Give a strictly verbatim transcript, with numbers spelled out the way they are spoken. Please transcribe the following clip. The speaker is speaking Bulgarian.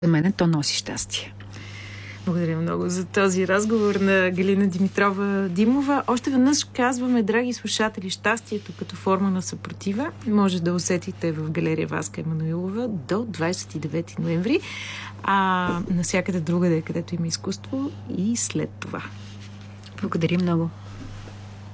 За мен то носи щастие. Благодаря много за този разговор на Галина Димитрова Димова. Още веднъж казваме, драги слушатели, щастието като форма на съпротива може да усетите в галерия Васка Емануилова до двадесет и девети ноември, а навсякъде другаде, където има изкуство и след това. Благодаря много.